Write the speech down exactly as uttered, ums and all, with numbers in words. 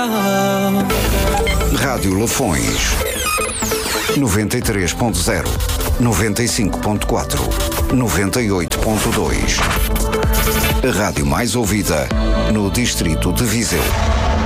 Rádio Lafões noventa e três ponto zero, noventa e cinco ponto quatro, noventa e oito ponto dois. A rádio mais ouvida no distrito de Viseu.